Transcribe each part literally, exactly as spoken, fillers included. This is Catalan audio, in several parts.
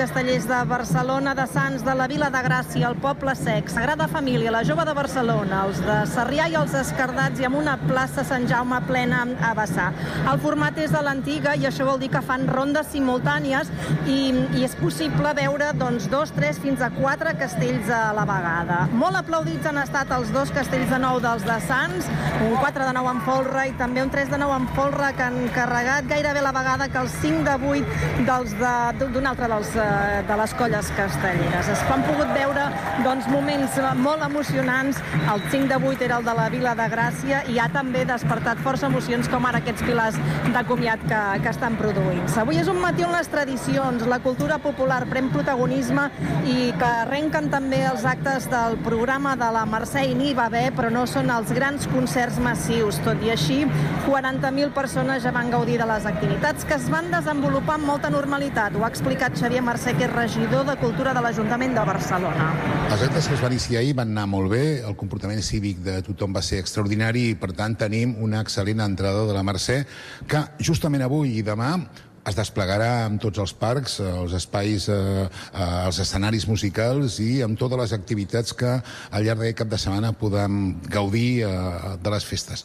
Castellers de Barcelona, de Sants, de la Vila de Gràcia, el Poble Sec, Sagrada Família, la Jove de Barcelona, els de Sarrià i els Escardats i amb una plaça Sant Jaume plena a vessar. El format és de l'antiga i això vol dir que fan rondes simultànies i, i és possible veure doncs, dos, tres, fins a quatre castells a la vegada. Molt aplaudits han estat els dos castells de nou dels de Sants, un quatre de nou en folre i també un tres de nou en folre que han carregat gairebé la vegada que els cinc de vuit dels de, d'un altre dels de les colles castelleres. Es han pogut veure doncs, moments molt emocionants. El cinc de vuit era el de la Vila de Gràcia i ha també despertat força emocions com ara aquests pilars de comiat que, que estan produint-se. Avui és un matí on les tradicions, la cultura popular pren protagonisme i que arrenquen també els actes del programa de la Mercè i n'hi va haver, però no són els grans concerts massius. Tot i així, quaranta mil persones ja van gaudir de les activitats que es van desenvolupar amb molta normalitat. Ho ha explicat Xavier Mercè, que és regidor de Cultura de l'Ajuntament de Barcelona. Els actes que es van iniciar ahir van anar molt bé, el comportament cívic de tothom va ser extraordinari i, per tant, tenim una excel·lent entrada de la Mercè que justament avui i demà es desplegarà en tots els parcs, els espais, eh, els escenaris musicals i amb totes les activitats que al llarg d'aquest cap de setmana podem gaudir eh, de les festes.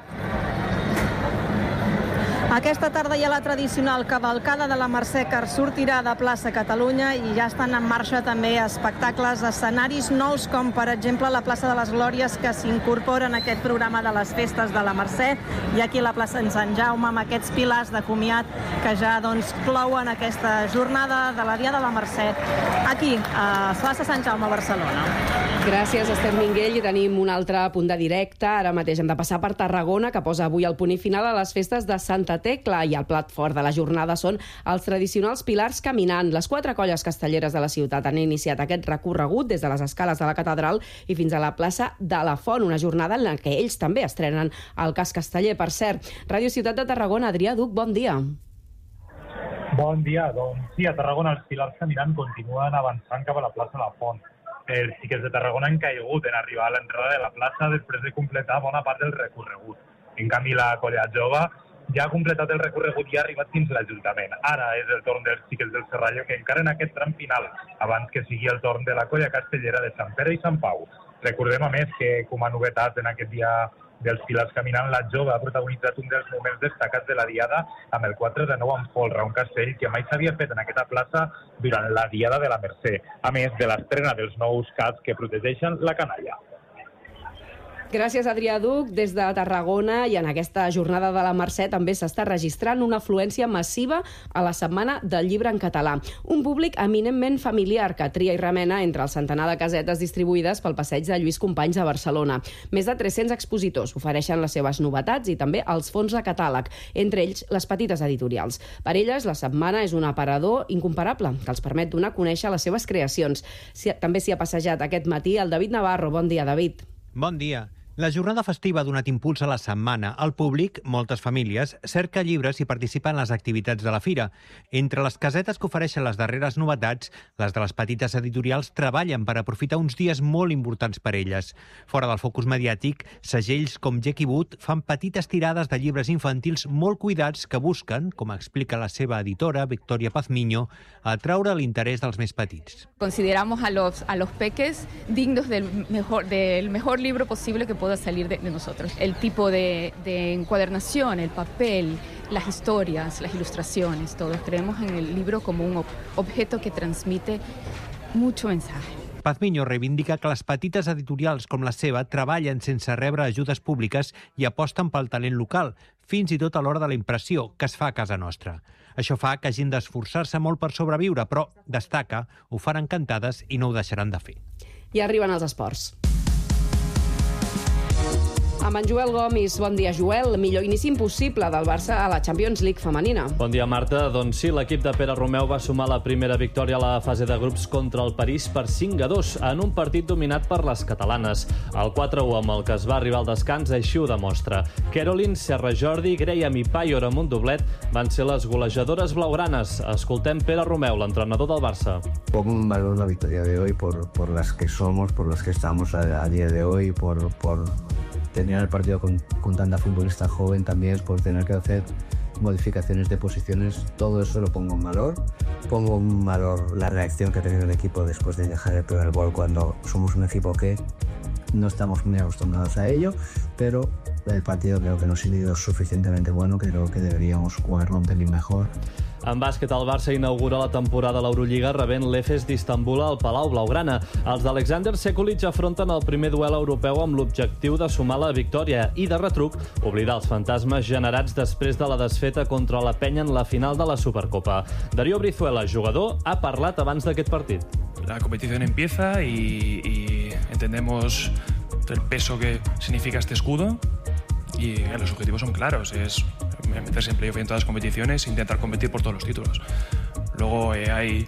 Aquesta tarda hi ha la tradicional cavalcada de la Mercè que sortirà de plaça Catalunya i ja estan en marxa també espectacles, escenaris nous com per exemple la plaça de les Glòries que s'incorpora en aquest programa de les festes de la Mercè i aquí la plaça en Sant Jaume amb aquests pilars de comiat que ja doncs clouen aquesta jornada de la Dia de la Mercè aquí a plaça Sant Jaume a Barcelona. Gràcies, Esther Minguell. I tenim un altre punt de directe. Ara mateix hem de passar per Tarragona, que posa avui el punt i final a les festes de Santa Tecla. I el plat fort de la jornada són els tradicionals pilars caminant. Les quatre colles castelleres de la ciutat han iniciat aquest recorregut des de les escales de la catedral i fins a la plaça de la Font, una jornada en la que ells també estrenen el casc casteller. Per cert, Ràdio Ciutat de Tarragona, Adrià Duc, bon dia. Bon dia. Doncs sí, a Tarragona els pilars caminant continuen avançant cap a la plaça de la Font. Els xiquets de Tarragona han caigut en arribar a l'entrada de la plaça després de completar bona part del recorregut. En canvi, la colla jove ja ha completat el recorregut i ha arribat fins a l'Ajuntament. Ara és el torn dels xiquets del Serrallo que encaren aquest tram final, abans que sigui el torn de la colla castellera de Sant Pere i Sant Pau. Recordem, a més, que com a novetat en aquest dia dels pilars caminant, la jove ha protagonitzat un dels moments destacats de la diada amb el quatre de nou en folre, un castell que mai s'havia fet en aquesta plaça durant la diada de la Mercè, a més de l'estrena dels nous cascs que protegeixen la canalla. Gràcies, Adrià Duc. Des de Tarragona i en aquesta jornada de la Mercè també s'està registrant una afluència massiva a la Setmana del Llibre en Català. Un públic eminentment familiar que tria i remena entre el centenar de casetes distribuïdes pel passeig de Lluís Companys a Barcelona. Més de tres-cents expositors ofereixen les seves novetats i també els fons de catàleg, entre ells les petites editorials. Per elles, la setmana és un aparador incomparable que els permet donar a conèixer les seves creacions. També s'hi ha passejat aquest matí el David Navarro. Bon dia, David. Bon dia. La jornada festiva ha donat impuls a la setmana. El públic, moltes famílies, cerca llibres i participa en les activitats de la fira. Entre les casetes que ofereixen les darreres novetats, les de les petites editorials treballen per aprofitar uns dies molt importants per elles. Fora del focus mediàtic, segells com Jackie Wood fan petites tirades de llibres infantils molt cuidats que busquen, com explica la seva editora, Victoria Pazmiño, atraure l'interès dels més petits. Consideramos a los, a los peques dignos del mejor, del mejor libro posible que pueda salir de, de nosotros. El tipo de, de encuadernación, el papel, las historias, las ilustraciones, todos creemos en el libro como un ob- objeto que transmite mucho mensaje. Pazmiño reivindica que les petites editorials com la seva treballen sense rebre ajudes públiques i aposten pel talent local, fins i tot a l'hora de la impressió, que es fa a casa nostra. Això fa que hagin d'esforçar-se molt per sobreviure, però, destaca, ho faran encantades i no ho deixaran de fer. I arriben els esports. Amb en Joel Gomis. Bon dia, Joel. Millor inici impossible del Barça a la Champions League femenina. Bon dia, Marta. Doncs sí, l'equip de Pere Romeu va sumar la primera victòria a la fase de grups contra el París per cinc a dos, en un partit dominat per les catalanes. El quatre a u amb el que es va arribar al descans així ho demostra. Caroline, Serra Jordi, Graham i Payor amb un doblet van ser les golejadores blaugranes. Escoltem Pere Romeu, l'entrenador del Barça. Pongo en valor la victoria de hoy por, por las que somos, por las que estamos a, a día de hoy, por... por... tener el partido con, con tanta futbolista joven también, por tener que hacer modificaciones de posiciones, todo eso lo pongo en valor. Pongo en valor la reacción que ha tenido el equipo después de dejar el primer gol, cuando somos un equipo que no estamos muy acostumbrados a ello, pero el partido creo que no ha sido suficientemente bueno, creo que deberíamos jugarlo un pelín mejor. En bàsquet, el Barça inaugura la temporada a l'Eurolliga rebent l'Efes d'Istanbul al Palau Blaugrana. Els d'Alexander Sekulic afronten el primer duel europeu amb l'objectiu de sumar la victòria i, de retruc, oblidar els fantasmes generats després de la desfeta contra la Penya en la final de la Supercopa. Darío Brizuela, jugador, ha parlat abans d'aquest partit. La competición empieza y, y entendemos el peso que significa este escudo y los objetivos son claros, es meterse en playoff en todas las competiciones e intentar competir por todos los títulos. Luego eh, hay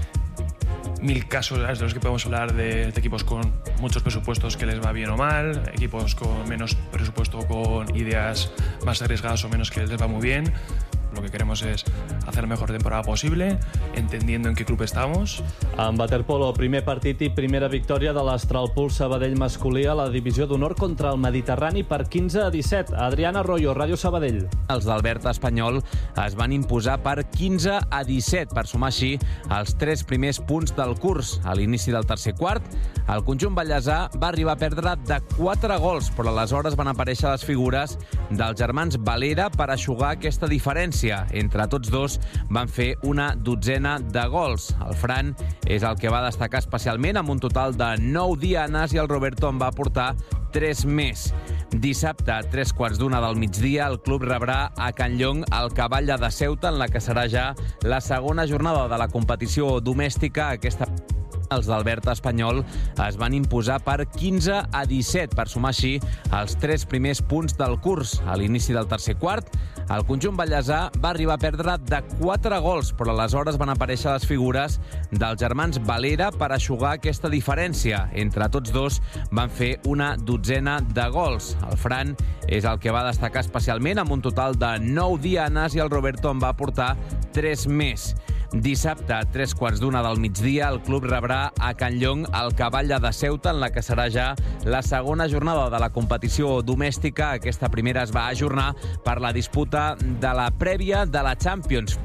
mil casos de los que podemos hablar de, de equipos con muchos presupuestos que les va bien o mal, equipos con menos presupuesto, con ideas más arriesgadas o menos que les va muy bien. Lo que queremos es hacer la mejor temporada posible, entendiendo en qué club estamos. En waterpolo, primer partit i primera victòria de l'Astralpool Sabadell masculí a la divisió d'honor contra el Mediterrani per quinze a disset. Adriana Arroyo, Ràdio Sabadell. Els d'Albert Espanyol es van imposar per quinze a disset per sumar així els tres primers punts del curs. A l'inici del tercer quart, el conjunt ballesà va arribar a perdre de quatre gols, però aleshores van aparèixer les figures dels germans Valera per eixugar aquesta diferència. Entre tots dos van fer una dotzena de gols. El Fran és el que va destacar especialment amb un total de nou dianes i el Roberto en va aportar tres més. Dissabte, a tres quarts d'una del migdia, el club rebrà a Can Llong el Cavalla de Ceuta, en la que serà ja la segona jornada de la competició domèstica. Aquesta els d'Albert Espanyol es van imposar per quinze a disset per sumar així els tres primers punts del curs. A l'inici del tercer quart, el conjunt ballesà va arribar a perdre de quatre gols, però aleshores van aparèixer les figures dels germans Valera per eixugar aquesta diferència. Entre tots dos van fer una dotzena de gols. El Fran és el que va destacar especialment amb un total de nou dianes i el Roberto en va aportar tres més. Dissabte, a tres quarts d'una del migdia, el club rebrà a Can Llong el Cavalla de Ceuta, en la que serà ja la segona jornada de la competició domèstica. Aquesta primera es va ajornar per la disputa de la prèvia de la Champions.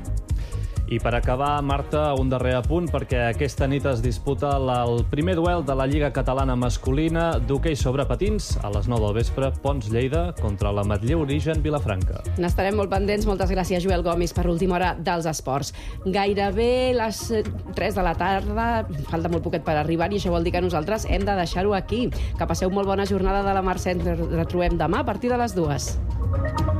I per acabar, Marta, un darrer apunt, perquè aquesta nit es disputa el primer duel de la Lliga Catalana masculina d'hoquei sobre patins a les nou del vespre, Pons Lleida contra la Matlleu Origen Vilafranca. N'estarem molt pendents. Moltes gràcies, Joel Gomis, per l'última hora dels esports. Gairebé les tres de la tarda, falta molt poquet per arribar, i això vol dir que nosaltres hem de deixar-ho aquí. Que passeu molt bona jornada de la Mercè. Ens retrobem demà a partir de les dues.